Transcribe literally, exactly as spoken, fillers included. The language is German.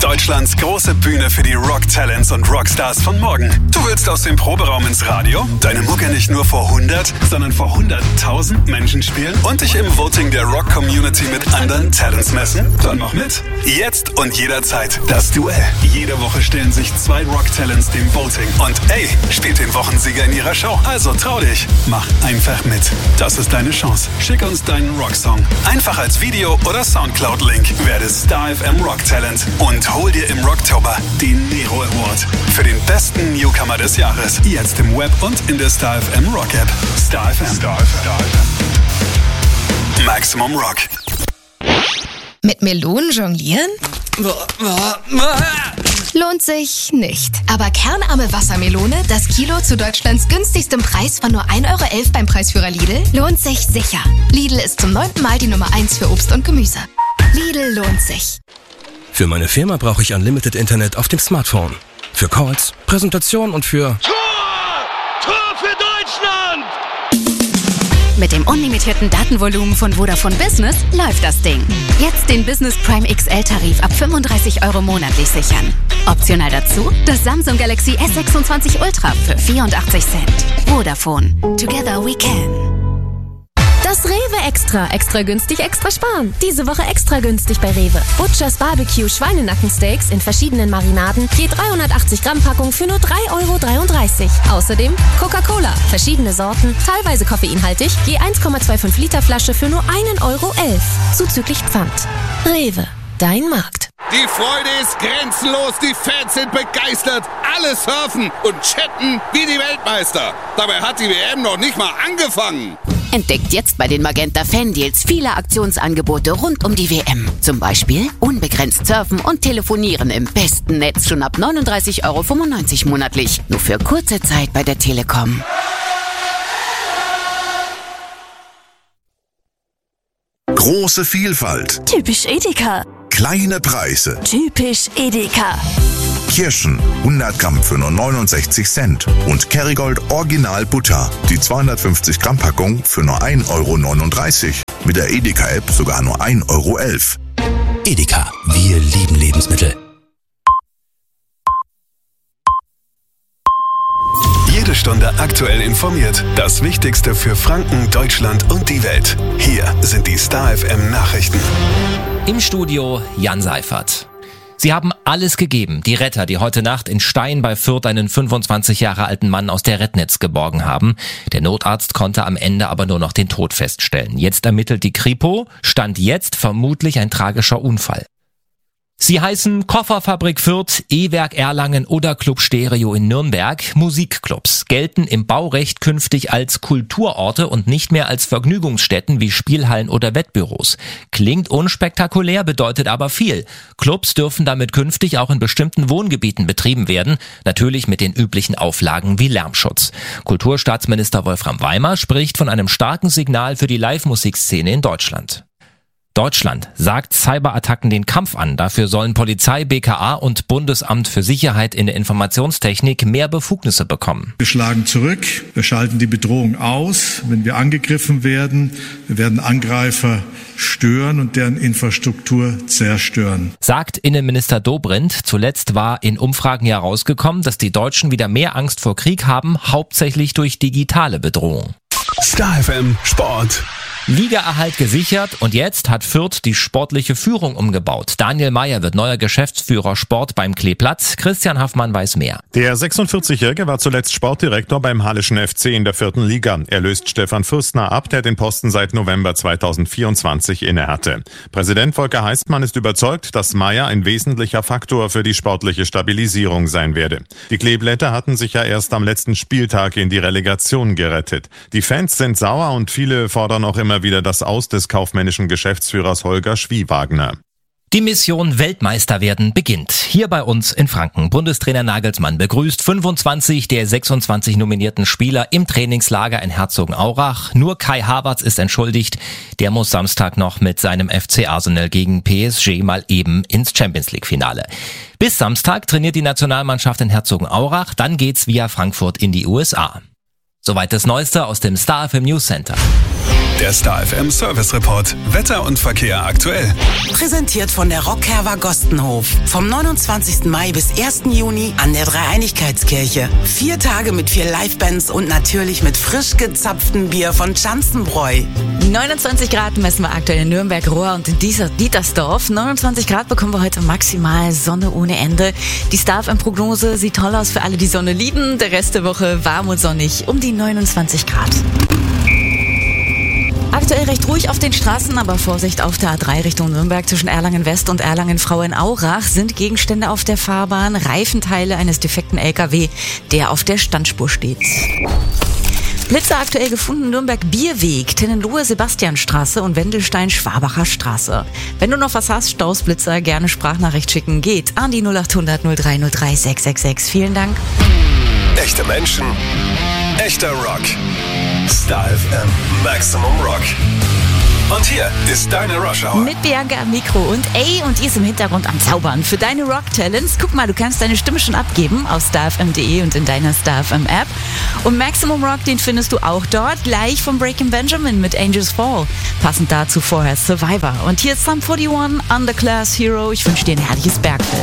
Deutschlands große Bühne für die Rock-Talents und Rockstars von morgen. Du willst aus dem Proberaum ins Radio, deine Mucke nicht nur vor hundert, sondern vor hunderttausend Menschen spielen und dich im Voting der Rock-Community mit anderen Talents messen? Dann mach mit. Jetzt und jederzeit das Duell. Jede Woche stellen sich zwei Rock-Talents dem Voting. Und ey, spielt den Wochensieger in ihrer Show. Also trau dich. Mach einfach mit. Das ist deine Chance. Schick uns deinen Rocksong. Einfach als Video oder Soundcloud-Link. Werde Star F M Rock-Talent und hol dir im Rocktober den Nero Award für den besten Newcomer des Jahres. Jetzt im Web und in der Star F M Rock App. Star F M. Star F M. Maximum Rock. Mit Melonen jonglieren? Lohnt sich nicht. Aber kernarme Wassermelone, das Kilo zu Deutschlands günstigstem Preis von nur ein Euro elf beim Preisführer Lidl, lohnt sich sicher. Lidl ist zum neunten Mal die Nummer eins für Obst und Gemüse. Lidl lohnt sich. Für meine Firma brauche ich Unlimited Internet auf dem Smartphone. Für Calls, Präsentation und für... Tor! Tor für Deutschland! Mit dem unlimitierten Datenvolumen von Vodafone Business läuft das Ding. Jetzt den Business Prime X L-Tarif ab fünfunddreißig Euro monatlich sichern. Optional dazu das Samsung Galaxy S sechsundzwanzig Ultra für vierundachtzig Cent. Vodafone. Together we can. Das Rewe Extra. Extra günstig, extra sparen. Diese Woche extra günstig bei Rewe. Butchers Barbecue Schweinenackensteaks in verschiedenen Marinaden. Je dreihundertachtzig Gramm Packung für nur drei Euro dreiunddreißig. Außerdem Coca-Cola. Verschiedene Sorten, teilweise koffeinhaltig. Je eins Komma fünfundzwanzig Liter Flasche für nur ein Euro elf. Zuzüglich Pfand. Rewe. Dein Markt. Die Freude ist grenzenlos, die Fans sind begeistert. Alle surfen und chatten wie die Weltmeister. Dabei hat die W M noch nicht mal angefangen. Entdeckt jetzt bei den Magenta Fan-Deals viele Aktionsangebote rund um die W M. Zum Beispiel unbegrenzt surfen und telefonieren im besten Netz schon ab neununddreißig Euro fünfundneunzig monatlich. Nur für kurze Zeit bei der Telekom. Große Vielfalt. Typisch Edeka. Kleine Preise. Typisch Edeka. Kirschen hundert Gramm für nur neunundsechzig Cent und Kerrygold Original Butter, die zweihundertfünfzig Gramm Packung für nur ein Euro neununddreißig. Mit der Edeka-App sogar nur ein Euro elf. Edeka, wir lieben Lebensmittel. Jede Stunde aktuell informiert. Das Wichtigste für Franken, Deutschland und die Welt. Hier sind die Star F M Nachrichten. Im Studio Jan Seifert. Sie haben alles gegeben, die Retter, die heute Nacht in Stein bei Fürth einen fünfundzwanzig Jahre alten Mann aus der Rettnitz geborgen haben. Der Notarzt konnte am Ende aber nur noch den Tod feststellen. Jetzt ermittelt die Kripo, Stand jetzt vermutlich ein tragischer Unfall. Sie heißen Kofferfabrik Fürth, E-Werk Erlangen oder Club Stereo in Nürnberg. Musikclubs gelten im Baurecht künftig als Kulturorte und nicht mehr als Vergnügungsstätten wie Spielhallen oder Wettbüros. Klingt unspektakulär, bedeutet aber viel. Clubs dürfen damit künftig auch in bestimmten Wohngebieten betrieben werden, natürlich mit den üblichen Auflagen wie Lärmschutz. Kulturstaatsminister Wolfram Weimer spricht von einem starken Signal für die Live-Musikszene in Deutschland. Deutschland sagt Cyberattacken den Kampf an. Dafür sollen Polizei, B K A und Bundesamt für Sicherheit in der Informationstechnik mehr Befugnisse bekommen. Wir schlagen zurück, wir schalten die Bedrohung aus, wenn wir angegriffen werden. Wir werden Angreifer stören und deren Infrastruktur zerstören. Sagt Innenminister Dobrindt. Zuletzt war in Umfragen herausgekommen, dass die Deutschen wieder mehr Angst vor Krieg haben, hauptsächlich durch digitale Bedrohung. Star F M Sport. Ligaerhalt gesichert und jetzt hat Fürth die sportliche Führung umgebaut. Daniel Meyer wird neuer Geschäftsführer Sport beim Kleeplatz. Christian Haffmann weiß mehr. Der sechsundvierzigjährige war zuletzt Sportdirektor beim Halischen F C in der vierten Liga. Er löst Stefan Fürstner ab, der den Posten seit November zweitausendvierundzwanzig innehatte. Präsident Volker Heistmann ist überzeugt, dass Meyer ein wesentlicher Faktor für die sportliche Stabilisierung sein werde. Die Kleeblätter hatten sich ja erst am letzten Spieltag in die Relegation gerettet. Die Fans sind sauer und viele fordern auch immer wieder das Aus des kaufmännischen Geschäftsführers Holger Schwiewagner. Die Mission Weltmeister werden beginnt. Hier bei uns in Franken. Bundestrainer Nagelsmann begrüßt fünfundzwanzig der sechsundzwanzig nominierten Spieler im Trainingslager in Herzogenaurach. Nur Kai Havertz ist entschuldigt. Der muss Samstag noch mit seinem F C Arsenal gegen P S G mal eben ins Champions-League-Finale. Bis Samstag trainiert die Nationalmannschaft in Herzogenaurach. Dann geht's via Frankfurt in die U S A. Soweit das Neueste aus dem Star F M News Center. Der Star F M Service Report. Wetter und Verkehr aktuell. Präsentiert von der Rockherber Gostenhof. Vom neunundzwanzigsten Mai bis ersten Juni an der Dreieinigkeitskirche. Vier Tage mit vier Livebands und natürlich mit frisch gezapftem Bier von Schanzenbräu. neunundzwanzig Grad messen wir aktuell in Nürnberg, Rohr und in dieser Dietersdorf. neunundzwanzig Grad bekommen wir heute maximal, Sonne ohne Ende. Die Star F M-Prognose sieht toll aus für alle, die Sonne lieben. Der Rest der Woche warm und sonnig um die neunundzwanzig Grad. Aktuell recht ruhig auf den Straßen, aber Vorsicht auf der A drei Richtung Nürnberg zwischen Erlangen West und Erlangen-Frauenaurach sind Gegenstände auf der Fahrbahn, Reifenteile eines defekten L K W, der auf der Standspur steht. Blitzer aktuell gefunden, Nürnberg-Bierweg, Tennenlohe-Sebastianstraße und Wendelstein-Schwabacher Straße. Wenn du noch was hast, Staus, Blitzer, gerne Sprachnachricht schicken. Geht an die null acht hundert null drei null drei sechs sechs sechs. Vielen Dank. Echte Menschen, echter Rock. Star F M Maximum Rock. Und hier ist deine Rush Hour. Mit Bianca am Mikro und ey, und die ist im Hintergrund am Zaubern. Für deine Rock-Talents, guck mal, du kannst deine Stimme schon abgeben auf star f m punkt d e und in deiner Star F M App. Und Maximum Rock, den findest du auch dort, gleich von Breaking Benjamin mit Angels Fall. Passend dazu vorher Survivor. Und hier ist Sum einundvierzig, Underclass Hero. Ich wünsche dir ein herrliches Bergfest.